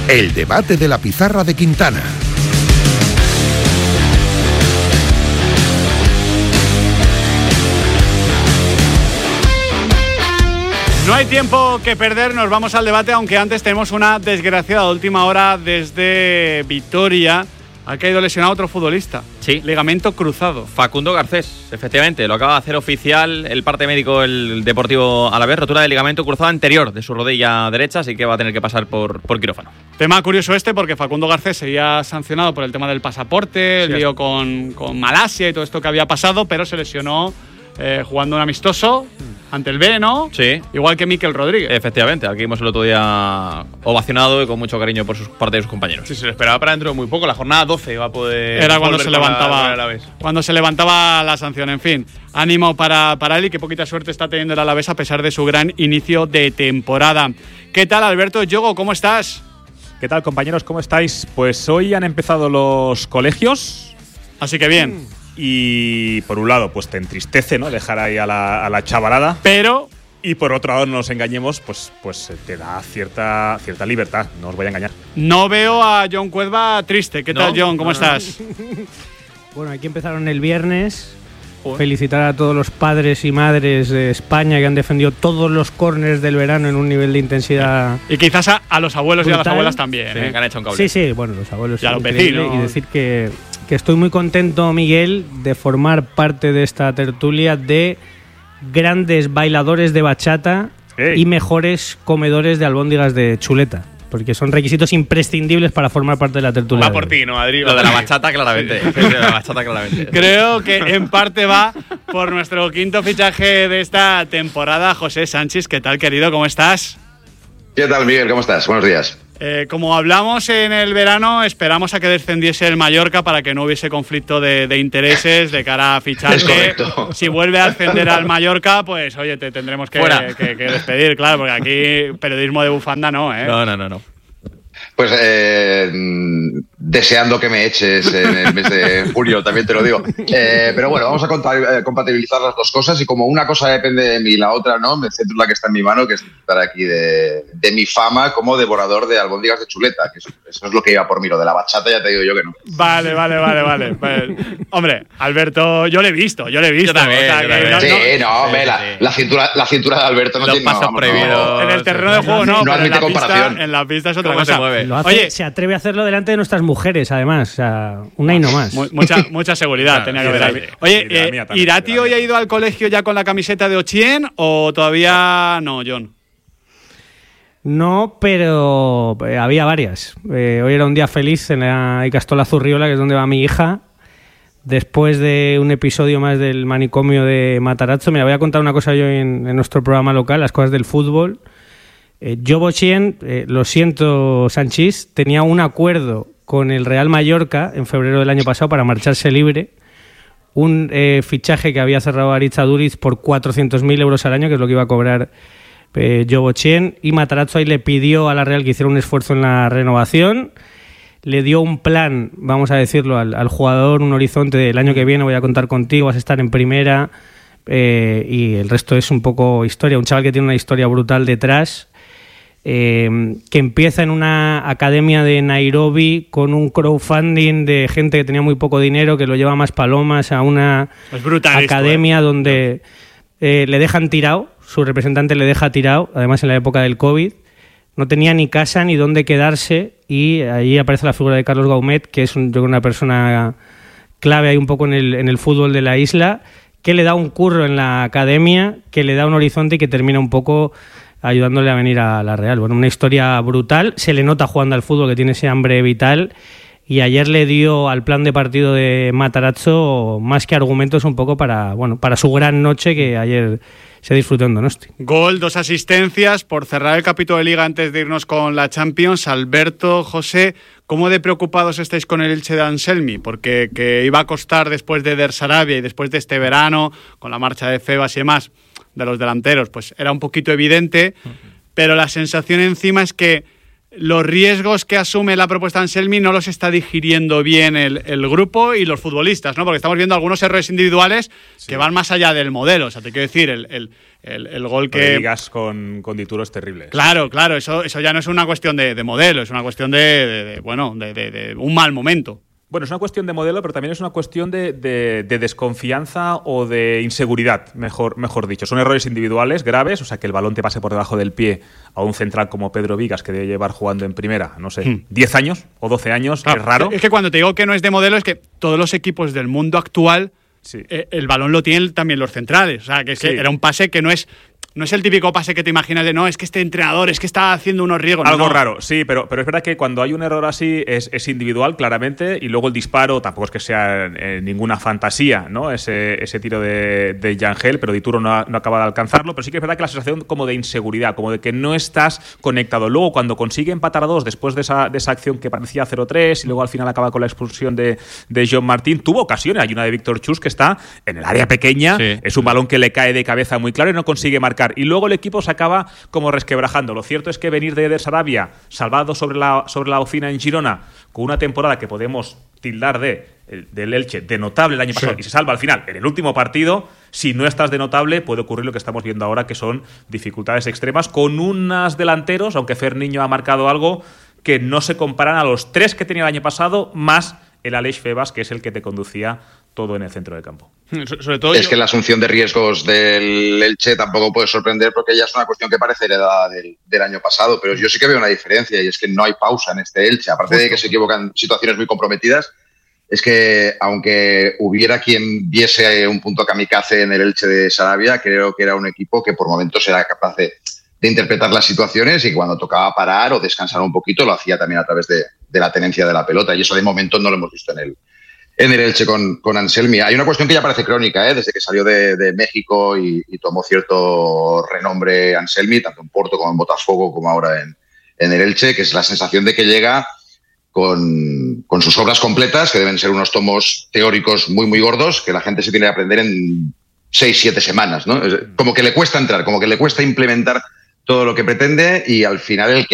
El debate de la pizarra de Quintana. No hay tiempo que perder, nos vamos al debate, aunque antes tenemos una desgraciada última hora desde Vitoria. Ha caído lesionado otro futbolista. Sí. Ligamento cruzado. Facundo Garcés, efectivamente, lo acaba de hacer oficial el parte médico del Deportivo Alavés, rotura del ligamento cruzado anterior de su rodilla derecha, así que va a tener que pasar por quirófano. Tema curioso porque Facundo Garcés sería sancionado por el tema del pasaporte, el lío con Malasia y todo esto que había pasado, pero se lesionó jugando un amistoso ante el B, ¿no? Sí. Igual que Mikel Rodríguez. Efectivamente, aquí hemos el otro día ovacionado y con mucho cariño por parte de sus compañeros. Sí, se lo esperaba para dentro de muy poco. La jornada 12 va a poder. Era cuando se levantaba la sanción. En fin, ánimo para él y qué poquita suerte está teniendo el Alavés a pesar de su gran inicio de temporada. ¿Qué tal, Alberto Yogo? ¿Cómo estás? ¿Qué tal, compañeros? ¿Cómo estáis? Pues hoy han empezado los colegios. Así que bien. Y por un lado, pues te entristece, ¿no? Dejar ahí a la chavalada. Pero. Y por otro lado, no nos engañemos, pues te da cierta libertad. No os voy a engañar. No veo a John Cuerva triste. ¿Qué tal, John? ¿Cómo estás? Bueno, aquí empezaron el viernes. Felicitar a todos los padres y madres de España que han defendido todos los córners del verano en un nivel de intensidad. Y quizás a los abuelos brutal. Y a las abuelas también. Sí, que han hecho un cable. Sí, bueno, los abuelos. Y a los vecinos. Y decir que estoy muy contento, Miguel, de formar parte de esta tertulia de grandes bailadores de bachata y mejores comedores de albóndigas de chuleta. Porque son requisitos imprescindibles para formar parte de la tertulia. Va por ti, ¿no, Adri? Lo de la bachata, claramente. Creo que en parte va por nuestro quinto fichaje de esta temporada, José Sánchez. ¿Qué tal, querido? ¿Cómo estás? ¿Qué tal, Miguel? ¿Cómo estás? Buenos días. Como hablamos en el verano, esperamos a que descendiese el Mallorca para que no hubiese conflicto de intereses de cara a fichaje. Es correcto. Si vuelve a ascender al Mallorca, pues oye, te tendremos que despedir, claro, porque aquí periodismo de bufanda no, ¿eh? No. Pues deseando que me eches en el mes de julio, también te lo digo. Pero bueno, vamos a compatibilizar las dos cosas y como una cosa depende de mí y la otra no, me centro en la que está en mi mano, que es estar aquí de mi fama como devorador de albóndigas de chuleta, que eso es lo que iba por mí. Lo de la bachata ya te digo yo que no. Vale. Pues, hombre, Alberto, yo le he visto. Yo también. La cintura de Alberto no tiene pasos prohibidos. En el terreno de juego no, no admite comparación. En la pista es otra ¿Cómo cosa. se mueve? Oye, se atreve a hacerlo delante de nuestras mujeres, además. O sea, una y no más. Mucha seguridad tenía que haber ahí. Oye, ¿Irati hoy ha ido al colegio ya con la camiseta de Ochien o todavía no, John? No, pero había varias. Hoy era un día feliz en la Icastola Zurriola, que es donde va mi hija. Después de un episodio más del manicomio de Matarazzo, me voy a contar una cosa yo en nuestro programa local, las cosas del fútbol. Yo Bochien, lo siento Sanchís, tenía un acuerdo con el Real Mallorca en febrero del año pasado para marcharse libre, un fichaje que había cerrado Aritz Aduriz por 400.000 euros al año, que es lo que iba a cobrar yo Bochien, y Matarazzo ahí le pidió a la Real que hiciera un esfuerzo en la renovación, le dio un plan, vamos a decirlo, al jugador, un horizonte del año que viene voy a contar contigo, vas a estar en primera, y el resto es un poco historia, un chaval que tiene una historia brutal detrás, que empieza en una academia de Nairobi con un crowdfunding de gente que tenía muy poco dinero, que lo lleva más palomas a una academia donde le dejan tirado, su representante le deja tirado, además en la época del COVID, no tenía ni casa ni dónde quedarse, y ahí aparece la figura de Carlos Gaumet, que es yo creo, una persona clave ahí un poco en el fútbol de la isla, que le da un curro en la academia, que le da un horizonte y que termina un poco ayudándole a venir a la Real. Bueno, una historia brutal, se le nota jugando al fútbol que tiene ese hambre vital, y ayer le dio al plan de partido de Matarazzo más que argumentos un poco para su gran noche que ayer se disfrutó en Donosti. Gol, 2 asistencias. Por cerrar el capítulo de Liga antes de irnos con la Champions, Alberto, José, ¿cómo de preocupados estáis con el Elche de Anselmi? Porque que iba a costar después de Der Sarabia y después de este verano, con la marcha de Febas y demás, de los delanteros, pues era un poquito evidente, pero la sensación encima es que los riesgos que asume la propuesta de Anselmi no los está digiriendo bien el grupo y los futbolistas, ¿no? Porque estamos viendo algunos errores individuales que van más allá del modelo. O sea, te quiero decir, el gol que... Ligas con Dituro es terrible. Claro, eso ya no es una cuestión de modelo, es una cuestión de un mal momento. Bueno, es una cuestión de modelo, pero también es una cuestión de desconfianza o de inseguridad, mejor dicho. Son errores individuales graves, o sea, que el balón te pase por debajo del pie a un central como Pedro Vigas, que debe llevar jugando en primera, no sé, 10 años o 12 años, claro, es raro. Es que cuando te digo que no es de modelo, es que todos los equipos del mundo actual, sí, el balón lo tienen también los centrales. O sea, que era un pase que no es el típico pase que te imaginas de no, es que este entrenador es que está haciendo unos riesgos. Algo raro, sí, pero es verdad que cuando hay un error así es individual, claramente, y luego el disparo tampoco es que sea ninguna fantasía, ¿no? Ese tiro de Yangel, pero Dituro no acaba de alcanzarlo, pero sí que es verdad que la sensación como de inseguridad, como de que no estás conectado. Luego, cuando consigue empatar a 2 después de esa acción que parecía 0-3 y luego al final acaba con la expulsión de John Martín, tuvo ocasiones. Hay una de Víctor Chus que está en el área pequeña, sí, es un balón que le cae de cabeza muy claro y no consigue marcar. Y luego el equipo se acaba como resquebrajando. Lo cierto es que venir de Eder Sarabia, salvado sobre la Ocina en Girona, con una temporada que podemos tildar del Elche de notable el año pasado, sí, y se salva al final en el último partido, si no estás de notable puede ocurrir lo que estamos viendo ahora, que son dificultades extremas con unos delanteros, aunque Fer Niño ha marcado algo, que no se comparan a los 3 que tenía el año pasado, más el Aleix Febas, que es el que te conducía todo en el centro del campo. Sobre todo que la asunción de riesgos del Elche tampoco puede sorprender, porque ya es una cuestión que parece heredada del año pasado, pero yo sí que veo una diferencia, y es que no hay pausa en este Elche. Aparte de que se equivocan en situaciones muy comprometidas, es que aunque hubiera quien viese un punto kamikaze en el Elche de Sarabia, creo que era un equipo que por momentos era capaz de interpretar las situaciones, y cuando tocaba parar o descansar un poquito lo hacía también a través de la tenencia de la pelota, y eso de momento no lo hemos visto en el Elche con Anselmi. Hay una cuestión que ya parece crónica, desde que salió de México y tomó cierto renombre Anselmi, tanto en Porto como en Botafogo, como ahora en el Elche, que es la sensación de que llega con sus obras completas, que deben ser unos tomos teóricos muy, muy gordos, que la gente se tiene que aprender en 6-7 semanas, ¿no? Como que le cuesta entrar, como que le cuesta implementar todo lo que pretende, y al final el